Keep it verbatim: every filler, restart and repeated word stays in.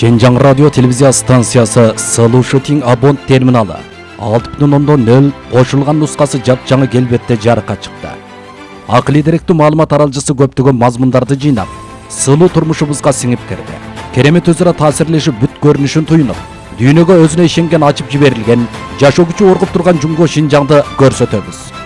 Şenjan радио телевизия станциясы Сылу Шытин абон терминалы алты бүтүн ондон нөл кошулган нускасы жапжаңы келбетте жарыкка чыкты. Акылий деректүү маалымат аралжысы көптөгөн мазмундарды жыйнап, сылуу турмушубузга сиңип кирди. Керемет өзара таасирлешип бүт көрүнүшүн туюнуп, дүйнөгө өзүнө ишенген ачып жиберилген, жашоо күчү оргуп турган Жумго Шинжаңды көрсөтөбүз.